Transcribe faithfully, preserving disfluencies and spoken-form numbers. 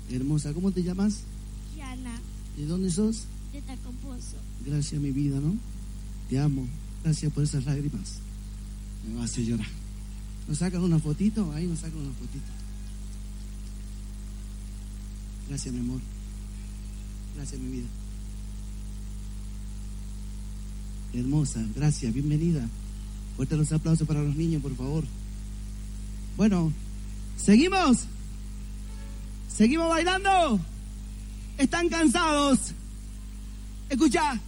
Hermosa, ¿cómo te llamas? Yana, ¿De dónde sos? de Tacompozo. Gracias, mi vida, ¿no? Te amo. Gracias por esas lágrimas. Me va a hacer llorar. ¿Nos sacan una fotito? Ahí nos sacan una fotito. Gracias, mi amor. Gracias, mi vida. Hermosa, gracias, bienvenida. Fuerte los aplausos para los niños, por favor. Bueno, ¿seguimos? ¿Seguimos bailando? ¿Están cansados? Escucha.